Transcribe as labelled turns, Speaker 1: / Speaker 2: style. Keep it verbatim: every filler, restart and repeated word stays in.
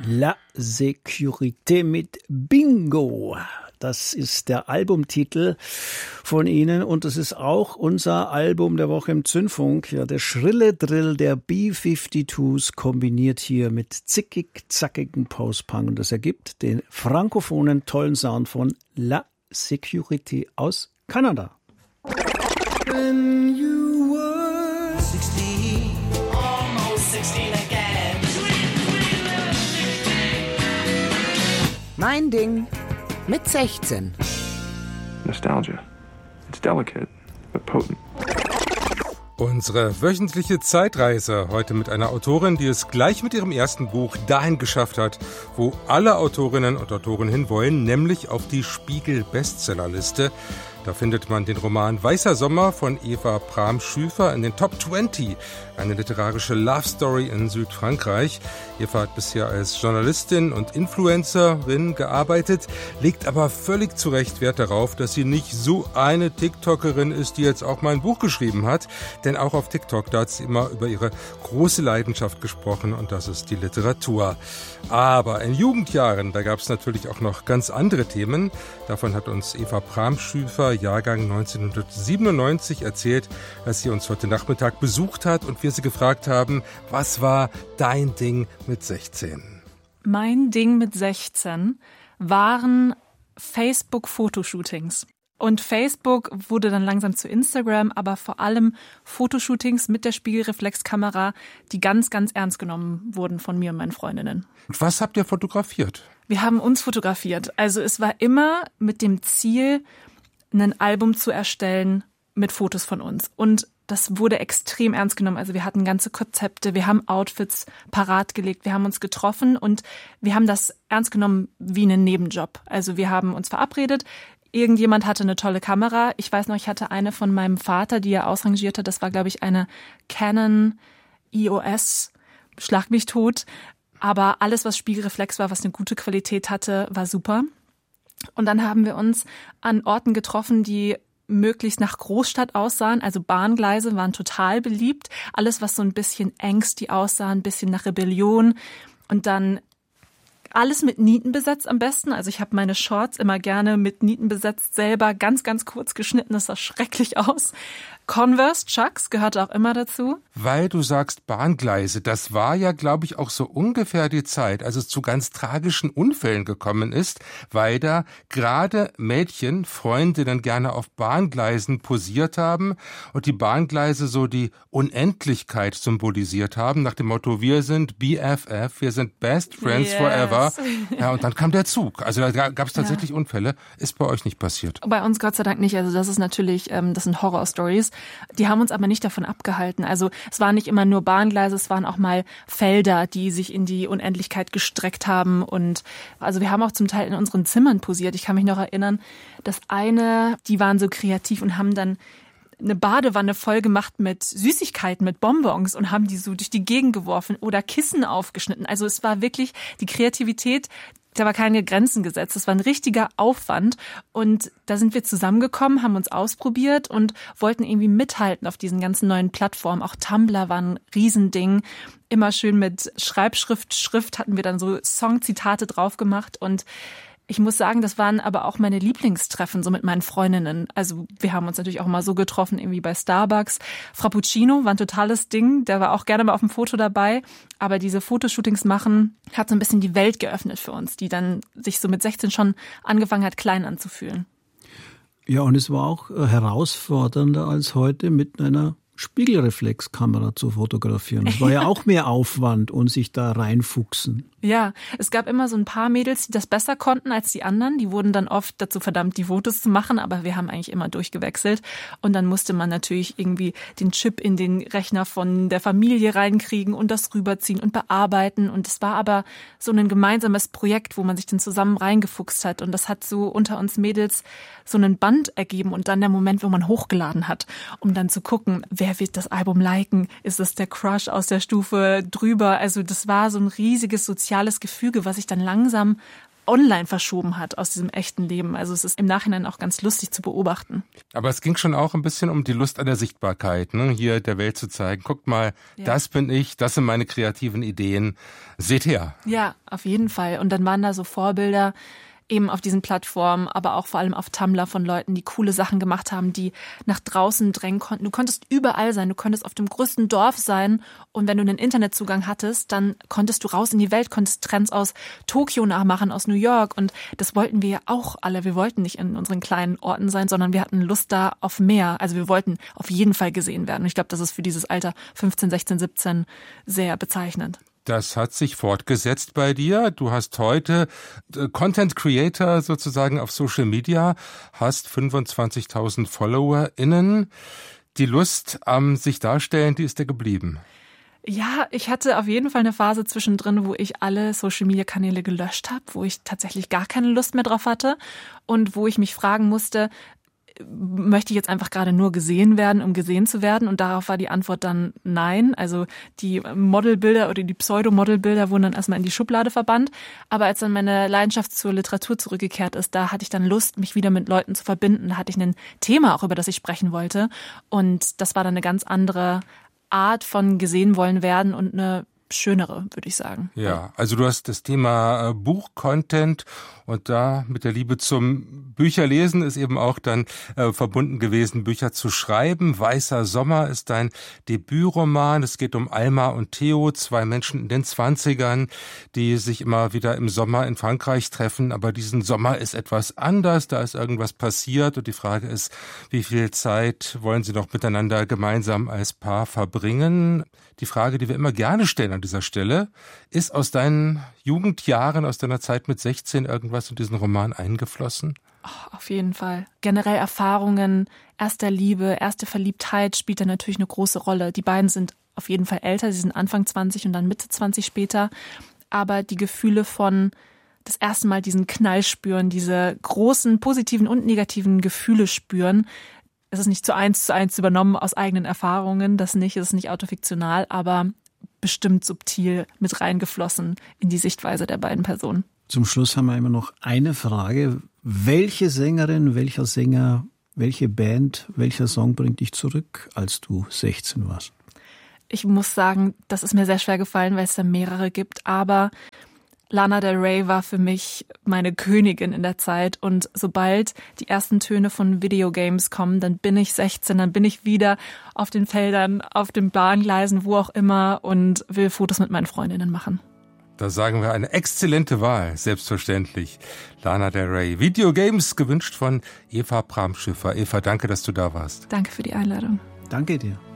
Speaker 1: La Sécurité mit Bingo. Das ist der Albumtitel von Ihnen und das ist auch unser Album der Woche im Zündfunk. Ja, der schrille Drill der B zweiundfünfzigs kombiniert hier mit zickig-zackigen Post-Punk und das ergibt den frankophonen tollen Sound von La Sécurité aus Kanada. When you were sixteen, almost sixteen again.
Speaker 2: Mein Ding mit sechzehn.
Speaker 3: Nostalgia. It's delicate, but potent.
Speaker 4: Unsere wöchentliche Zeitreise heute mit einer Autorin, die es gleich mit ihrem ersten Buch dahin geschafft hat, wo alle Autorinnen und Autoren hinwollen, nämlich auf die Spiegel-Bestsellerliste. Da findet man den Roman Weißer Sommer von Eva Prahm-Schüfer in den Top zwanzig, eine literarische Love Story in Südfrankreich. Eva hat bisher als Journalistin und Influencerin gearbeitet, legt aber völlig zu Recht Wert darauf, dass sie nicht so eine TikTokerin ist, die jetzt auch mal ein Buch geschrieben hat. Denn auch auf TikTok, da hat sie immer über ihre große Leidenschaft gesprochen und das ist die Literatur. Aber in Jugendjahren, da gab es natürlich auch noch ganz andere Themen. Davon hat uns Eva Prahm-Schüfer, Jahrgang neunzehnhundertsiebenundneunzig, erzählt, als sie uns heute Nachmittag besucht hat und wir sie gefragt haben, was war dein Ding mit sechzehn?
Speaker 5: Mein Ding mit sechzehn waren Facebook-Fotoshootings. Und Facebook wurde dann langsam zu Instagram, aber vor allem Fotoshootings mit der Spiegelreflexkamera, die ganz, ganz ernst genommen wurden von mir und meinen Freundinnen.
Speaker 4: Was habt ihr fotografiert?
Speaker 5: Wir haben uns fotografiert. Also es war immer mit dem Ziel, ein Album zu erstellen mit Fotos von uns. Und das wurde extrem ernst genommen. Also wir hatten ganze Konzepte, wir haben Outfits parat gelegt, wir haben uns getroffen und wir haben das ernst genommen wie einen Nebenjob. Also wir haben uns verabredet, irgendjemand hatte eine tolle Kamera. Ich weiß noch, ich hatte eine von meinem Vater, die er ausrangierte. Das war, glaube ich, eine Canon E O S, schlag mich tot. Aber alles, was Spiegelreflex war, was eine gute Qualität hatte, war super. Und dann haben wir uns an Orten getroffen, die möglichst nach Großstadt aussahen. Also Bahngleise waren total beliebt. Alles, was so ein bisschen angsty aussah, ein bisschen nach Rebellion. Und dann alles mit Nieten besetzt am besten. Also ich habe meine Shorts immer gerne mit Nieten besetzt, selber ganz, ganz kurz geschnitten. Das sah schrecklich aus. Converse, Chucks gehörte auch immer dazu.
Speaker 4: Weil du sagst Bahngleise, das war ja, glaube ich, auch so ungefähr die Zeit, als es zu ganz tragischen Unfällen gekommen ist, weil da gerade Mädchen, Freundinnen gerne auf Bahngleisen posiert haben und die Bahngleise so die Unendlichkeit symbolisiert haben, nach dem Motto, wir sind B F F, wir sind Best Friends yes. Forever. Ja, und dann kam der Zug. Also da gab es tatsächlich ja. Unfälle. Ist bei euch nicht passiert?
Speaker 5: Bei uns Gott sei Dank nicht. Also das ist natürlich, ähm, das sind Horror-Stories. Die haben uns aber nicht davon abgehalten. Also es waren nicht immer nur Bahngleise, es waren auch mal Felder, die sich in die Unendlichkeit gestreckt haben. Und also wir haben auch zum Teil in unseren Zimmern posiert. Ich kann mich noch erinnern, dass eine, die waren so kreativ und haben dann eine Badewanne voll gemacht mit Süßigkeiten, mit Bonbons und haben die so durch die Gegend geworfen oder Kissen aufgeschnitten. Also es war wirklich die Kreativität, da war keine Grenzen gesetzt. Das war ein richtiger Aufwand. Und da sind wir zusammengekommen, haben uns ausprobiert und wollten irgendwie mithalten auf diesen ganzen neuen Plattformen. Auch Tumblr war ein Riesending. Immer schön mit Schreibschrift, Schrift hatten wir dann so Songzitate drauf gemacht. Und ich muss sagen, das waren aber auch meine Lieblingstreffen, so mit meinen Freundinnen. Also wir haben uns natürlich auch mal so getroffen, irgendwie bei Starbucks. Frappuccino war ein totales Ding, der war auch gerne mal auf dem Foto dabei. Aber diese Fotoshootings machen hat so ein bisschen die Welt geöffnet für uns, die dann sich so mit sechzehn schon angefangen hat, klein anzufühlen.
Speaker 1: Ja, und es war auch herausfordernder als heute mit einer Spiegelreflexkamera zu fotografieren. Das war ja auch mehr Aufwand und sich da reinfuchsen.
Speaker 5: Ja, es gab immer so ein paar Mädels, die das besser konnten als die anderen. Die wurden dann oft dazu verdammt, die Fotos zu machen, aber wir haben eigentlich immer durchgewechselt. Und dann musste man natürlich irgendwie den Chip in den Rechner von der Familie reinkriegen und das rüberziehen und bearbeiten. Und es war aber so ein gemeinsames Projekt, wo man sich dann zusammen reingefuchst hat. Und das hat so unter uns Mädels so einen Band ergeben und dann der Moment, wo man hochgeladen hat, um dann zu gucken, wer wird das Album liken? Ist es der Crush aus der Stufe drüber? Also das war so ein riesiges soziales Gefüge, was sich dann langsam online verschoben hat aus diesem echten Leben. Also es ist im Nachhinein auch ganz lustig zu beobachten.
Speaker 4: Aber es ging schon auch ein bisschen um die Lust an der Sichtbarkeit, ne? Hier der Welt zu zeigen, guckt mal, ja. Das bin ich, das sind meine kreativen Ideen, seht her.
Speaker 5: Ja, auf jeden Fall. Und dann waren da so Vorbilder, eben auf diesen Plattformen, aber auch vor allem auf Tumblr von Leuten, die coole Sachen gemacht haben, die nach draußen drängen konnten. Du konntest überall sein, du konntest auf dem größten Dorf sein und wenn du einen Internetzugang hattest, dann konntest du raus in die Welt, konntest Trends aus Tokio nachmachen, aus New York und das wollten wir ja auch alle. Wir wollten nicht in unseren kleinen Orten sein, sondern wir hatten Lust da auf mehr. Also wir wollten auf jeden Fall gesehen werden. Und ich glaube, das ist für dieses Alter fünfzehn, sechzehn, siebzehn sehr bezeichnend.
Speaker 4: Das hat sich fortgesetzt bei dir. Du hast heute Content Creator sozusagen auf Social Media, hast fünfundzwanzigtausend FollowerInnen. Die Lust am sich darstellen, die ist dir geblieben.
Speaker 5: Ja, ich hatte auf jeden Fall eine Phase zwischendrin, wo ich alle Social-Media-Kanäle gelöscht habe, wo ich tatsächlich gar keine Lust mehr drauf hatte und wo ich mich fragen musste, möchte ich jetzt einfach gerade nur gesehen werden, um gesehen zu werden? Und darauf war die Antwort dann nein. Also die Modelbilder oder die Pseudo-Modelbilder wurden dann erstmal in die Schublade verbannt. Aber als dann meine Leidenschaft zur Literatur zurückgekehrt ist, da hatte ich dann Lust, mich wieder mit Leuten zu verbinden. Da hatte ich ein Thema auch, über das ich sprechen wollte. Und das war dann eine ganz andere Art von gesehen wollen werden und eine schönere, würde ich sagen.
Speaker 4: Ja, also du hast das Thema Buch-Content und da mit der Liebe zum Bücherlesen ist eben auch dann äh, verbunden gewesen, Bücher zu schreiben. Weißer Sommer ist dein Debütroman. Es geht um Alma und Theo, zwei Menschen in den Zwanzigern, die sich immer wieder im Sommer in Frankreich treffen. Aber diesen Sommer ist etwas anders, da ist irgendwas passiert und die Frage ist, wie viel Zeit wollen sie noch miteinander gemeinsam als Paar verbringen? Die Frage, die wir immer gerne stellen an dieser Stelle, ist aus deinen Jugendjahren, aus deiner Zeit mit sechzehn irgendwas in diesen Roman eingeflossen?
Speaker 5: Oh, auf jeden Fall. Generell Erfahrungen, erster Liebe, erste Verliebtheit spielt da natürlich eine große Rolle. Die beiden sind auf jeden Fall älter, sie sind Anfang zwanzig und dann Mitte zwanzig später. Aber die Gefühle von das erste Mal diesen Knall spüren, diese großen positiven und negativen Gefühle spüren, es ist nicht zu eins zu eins übernommen aus eigenen Erfahrungen, das nicht, es ist nicht autofiktional, aber bestimmt subtil mit reingeflossen in die Sichtweise der beiden Personen.
Speaker 1: Zum Schluss haben wir immer noch eine Frage. Welche Sängerin, welcher Sänger, welche Band, welcher Song bringt dich zurück, als du sechzehn warst?
Speaker 5: Ich muss sagen, das ist mir sehr schwer gefallen, weil es da mehrere gibt, aber Lana Del Rey war für mich meine Königin in der Zeit und sobald die ersten Töne von Videogames kommen, dann bin ich sechzehn, dann bin ich wieder auf den Feldern, auf den Bahngleisen, wo auch immer und will Fotos mit meinen Freundinnen machen.
Speaker 4: Da sagen wir eine exzellente Wahl, selbstverständlich. Lana Del Rey. Videogames gewünscht von Eva Bramschiffer. Eva, danke, dass du da warst.
Speaker 5: Danke für die Einladung.
Speaker 1: Danke dir.